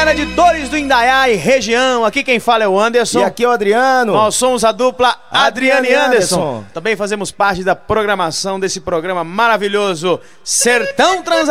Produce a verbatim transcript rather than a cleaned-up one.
galera de Dores do Indaiá e região, aqui quem fala é o Anderson. E aqui é o Adriano. Nós somos a dupla Adriano e Anderson. Anderson. Também fazemos parte da programação desse programa maravilhoso Sertão Transatlético.